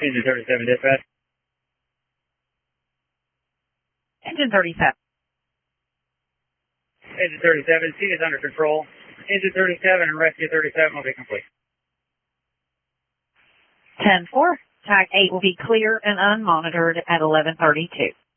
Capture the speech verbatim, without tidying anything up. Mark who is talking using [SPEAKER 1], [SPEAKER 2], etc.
[SPEAKER 1] Engine thirty-seven, dispatch.
[SPEAKER 2] Engine thirty-seven.
[SPEAKER 1] Engine thirty-seven, scene is under control. Engine thirty-seven and rescue thirty-seven will be complete.
[SPEAKER 2] ten four. Tag eight will be clear and unmonitored at eleven thirty-two.